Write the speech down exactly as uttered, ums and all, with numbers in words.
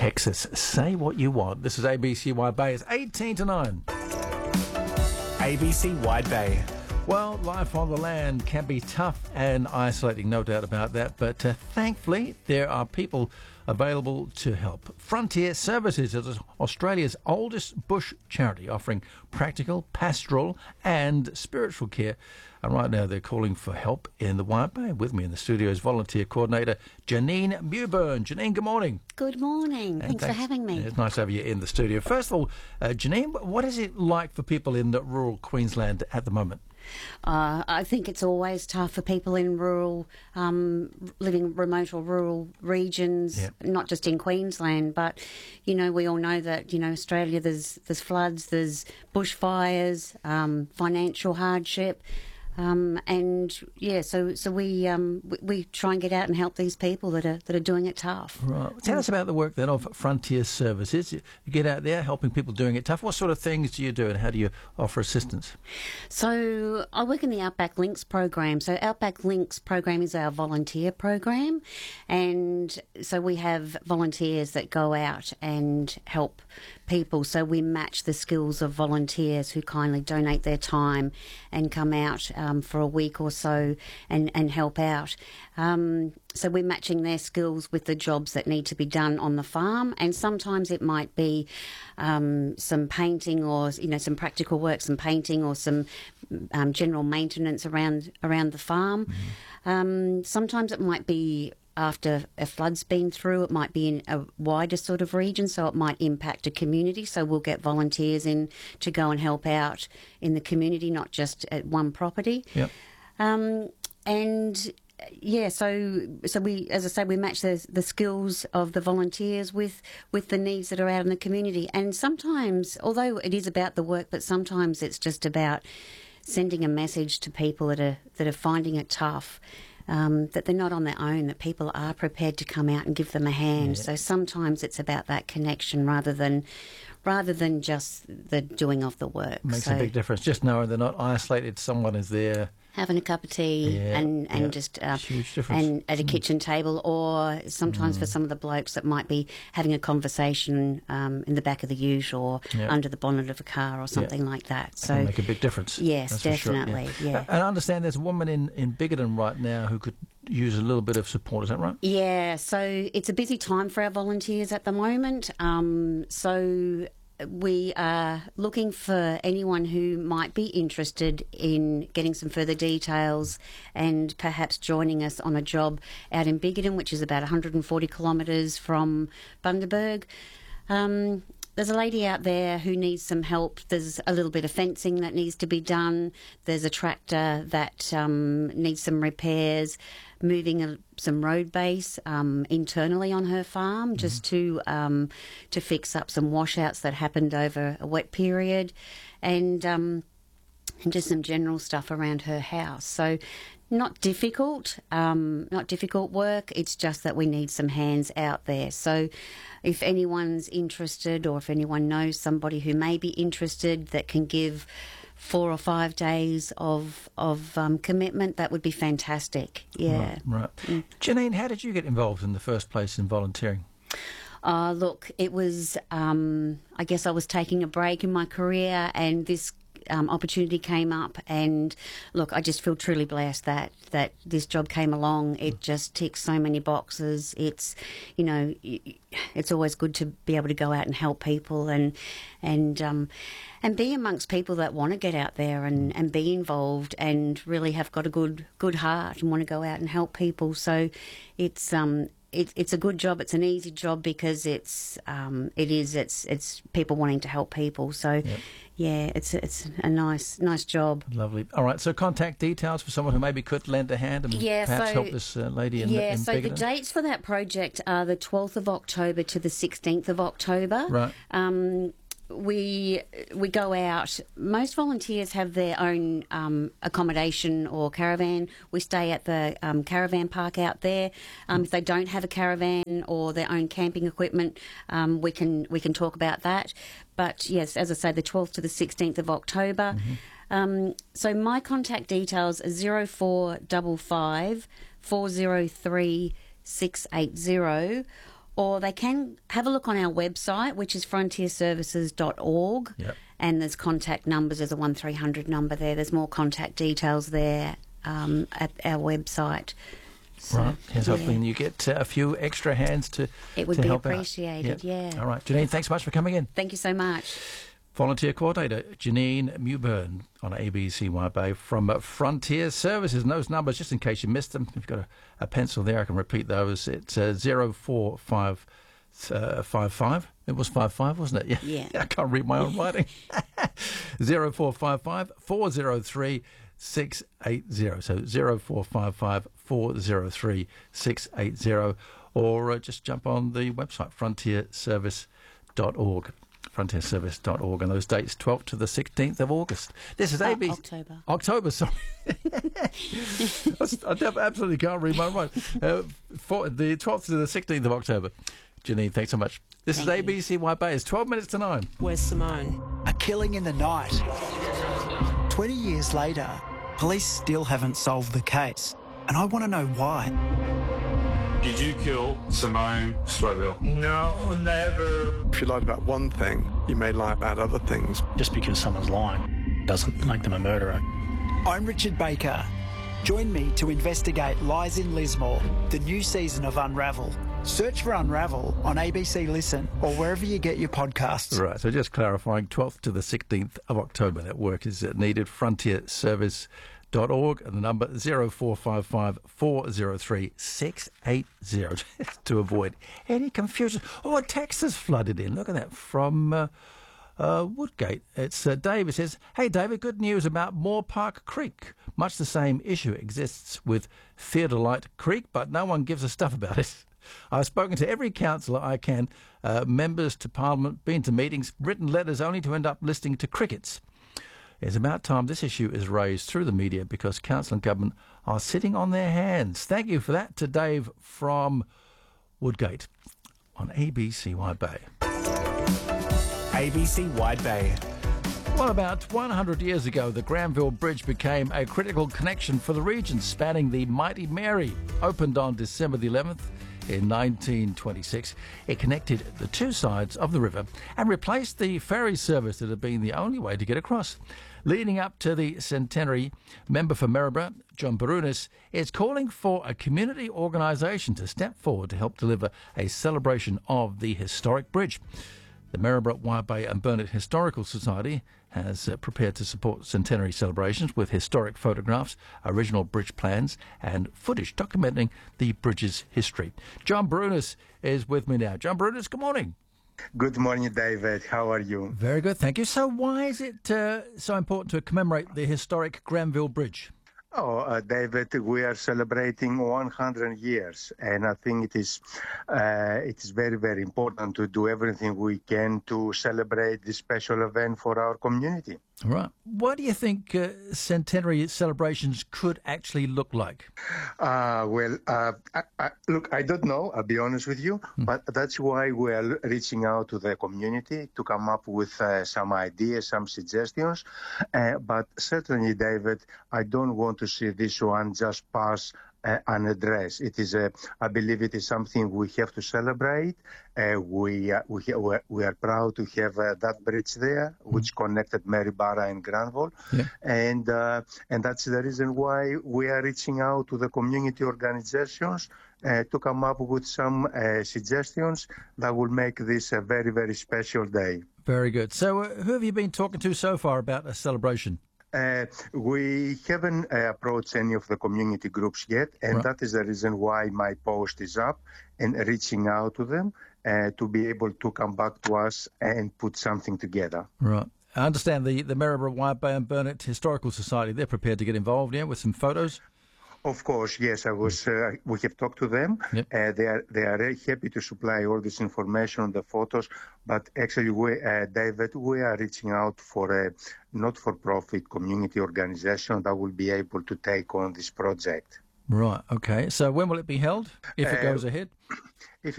Texas. Say what you want. This is A B C Wide Bay. It's eighteen to nine. A B C Wide Bay. Well, life on the land can be tough and isolating, no doubt about that, but uh, thankfully there are people available to help. Frontier Services is Australia's oldest bush charity, offering practical, pastoral and spiritual care. And right now they're calling for help in the Wide Bay. With me in the studio is volunteer coordinator Janine Mewburn. Janine, good morning. Good morning. Thanks, thanks for having me. It's nice to have you in the studio. First of all, uh, Janine, what is it like for people in rural Queensland at the moment? Uh, I think it's always tough for people in rural, um, living remote or rural regions, Yep. not just in Queensland, but, you know, we all know that, you know, Australia, there's, there's floods, there's bushfires, um, financial hardship. Um, and yeah, so so we, um, we we try and get out and help these people that are that are doing it tough. Right. Tell us about the work then of Frontier Services. You get out there helping people doing it tough. What sort of things do you do, and how do you offer assistance? So I work in the Outback Links program. So Outback Links program is our volunteer program, and so we have volunteers that go out and help people. So we match the skills of volunteers who kindly donate their time and come out um, for a week or so and, and help out. Um, so we're matching their skills with the jobs that need to be done on the farm, and sometimes it might be um, some painting or, you know, some practical work, some painting or some um, general maintenance around around the farm. Mm-hmm. Um, sometimes it might be after a flood's been through, it might be in a wider sort of region, so it might impact a community. So we'll get volunteers in to go and help out in the community, not just at one property. Yep. Um, and yeah, so so we, as I say, we match the the skills of the volunteers with with the needs that are out in the community. And sometimes, although it is about the work, but sometimes it's just about sending a message to people that are that are finding it tough. Um, that they're not on their own, that people are prepared to come out and give them a hand. Yeah. So sometimes it's about that connection rather than rather than just the doing of the work. Makes so a big difference. Just knowing they're not isolated, someone is there. Having a cup of tea yeah, and, and yeah. just uh, Huge difference. and at a kitchen table, or sometimes mm. for some of the blokes that might be having a conversation um, in the back of the ute or yeah. under the bonnet of a car or something yeah. like that. So So make a big difference. Yes, That's definitely. For sure, yeah. yeah. And I understand there's a woman in, in Bigoton right now who could use a little bit of support. Is that right? Yeah. So it's a busy time for our volunteers at the moment. Um, so we are looking for anyone who might be interested in getting some further details and perhaps joining us on a job out in Bigoton, which is about one hundred forty kilometres from Bundaberg. Um, There's a lady out there who needs some help. There's a little bit of fencing that needs to be done. There's a tractor that um, needs some repairs, moving a, some road base um, internally on her farm, mm-hmm. just to um, to fix up some washouts that happened over a wet period, and um, and just some general stuff around her house. So not difficult, um, not difficult work. It's just that we need some hands out there. So if anyone's interested, or if anyone knows somebody who may be interested that can give four or five days of of um, commitment, that would be fantastic. Yeah. Right. right. Mm. Janine, how did you get involved in the first place in volunteering? Uh, look, it was, um, I guess I was taking a break in my career, and this Um, opportunity came up, and look, I just feel truly blessed that that this job came along. It just ticks so many boxes. It's, you know, it's always good to be able to go out and help people, and and um, and be amongst people that want to get out there and, and be involved and really have got a good good heart and want to go out and help people. So it's um. It, it's a good job. It's an easy job because it's um, it is it's it's people wanting to help people. So yep. yeah, it's it's a nice nice job. Lovely. All right. So contact details for someone who maybe could lend a hand and yeah, perhaps so, help this uh, lady in yeah. in So Bigoton. the dates for that project are the twelfth of October to the sixteenth of October. Right. Um, we we go out. Most volunteers have their own um, accommodation or caravan. We stay at the um, caravan park out there. Um, if they don't have a caravan or their own camping equipment, um, we can we can talk about that. But yes, as I say, the twelfth to the sixteenth of October. Mm-hmm. Um, so my contact details are zero four five five four zero three six eight zero. or they can have a look on our website, which is frontier services dot org. Yep. And there's contact numbers. There's a one three hundred number there. There's more contact details there um, at our website. So, Right. Yes, yeah. hopefully you get uh, a few extra hands to It would to be help out. appreciated, yeah. All right. Janine, thanks so much for coming in. Thank you so much. Volunteer Coordinator Janine Mewburn on A B C Wide Bay from uh, Frontier Services. And those numbers, just in case you missed them, if you've got a, a pencil there, I can repeat those. It's uh, zero four five five. It was five five, wasn't it? Yeah. I can't read my own writing. zero four five five four zero three six eight zero. So zero four five five four zero three six eight zero. Or uh, just jump on the website, frontier service dot org. frontier service dot org, and those dates twelfth to the sixteenth of August. This is Oh, A B C October. October, sorry. I absolutely can't read my own writing. Uh, for the twelfth to the sixteenth of October. Janine, thanks so much. This Thank is you. A B C Wide Bay. It's twelve minutes to nine. Where's Simone? A killing in the night. twenty years later, police still haven't solved the case, and I want to know why. Did you kill Simone Stroville? No, never. If you lied about one thing, you may lie about other things. Just because someone's lying doesn't make them a murderer. I'm Richard Baker. Join me to investigate Lies in Lismore, the new season of Unravel. Search for Unravel on A B C Listen or wherever you get your podcasts. Right, so just clarifying, twelfth to the sixteenth of October, that work is needed. frontier service dot org and the number zero four five five four zero three six eight zero to avoid any confusion. Oh, a text has flooded in. Look at that from uh, uh, Woodgate. It's uh, David says, "Hey David, good news about Moore Park Creek. Much the same issue exists with Theodolite Creek, but no one gives a stuff about it. I've spoken to every councillor I can, uh, members to Parliament, been to meetings, written letters only to end up listening to crickets. It's about time this issue is raised through the media because council and government are sitting on their hands." Thank you for that to Dave from Woodgate on A B C Wide Bay. A B C Wide Bay. Well, about one hundred years ago, the Granville Bridge became a critical connection for the region, spanning the Mighty Mary. Opened on December the eleventh in nineteen twenty-six, it connected the two sides of the river and replaced the ferry service that had been the only way to get across. Leading up to the centenary, member for Maryborough, John Barunas, is calling for a community organisation to step forward to help deliver a celebration of the historic bridge. The Maryborough, Wide Bay and Burnett Historical Society has uh, prepared to support centenary celebrations with historic photographs, original bridge plans and footage documenting the bridge's history. John Barunas is with me now. John Barunas, good morning. Good morning, David. How are you? Very good, thank you. So why is it uh, so important to commemorate the historic Granville Bridge? Oh, uh, David, we are celebrating one hundred years, and I think it is uh, it is very, very important to do everything we can to celebrate this special event for our community. Right. What do you think uh, centenary celebrations could actually look like? Uh, well, uh, I, I, look, I don't know, I'll be honest with you, Hmm. but that's why we are reaching out to the community to come up with uh, some ideas, some suggestions. Uh, but certainly, David, I don't want to see this one just pass uh, unaddressed. It is, a, I believe it is something we have to celebrate. Uh, we, uh, we, ha- we are proud to have uh, that bridge there, which connected Maryborough and Granville. Yeah. And, uh, and that's the reason why we are reaching out to the community organizations uh, to come up with some uh, suggestions that will make this a very, very special day. Very good. So uh, who have you been talking to so far about a celebration? Uh, we haven't uh, approached any of the community groups yet, and Right. that is the reason why my post is up and reaching out to them uh, to be able to come back to us and put something together. Right. I understand the, the Maryborough, Wide Bay and Burnett Historical Society, they're prepared to get involved, yeah, with some photos? Of course, yes. I was. Uh, we have talked to them. Yep. Uh, they are. They are very happy to supply all this information on the photos. But actually, we, uh, David, we are reaching out for a not-for-profit community organization that will be able to take on this project. Right, okay. So when will it be held, if it Uh, goes ahead?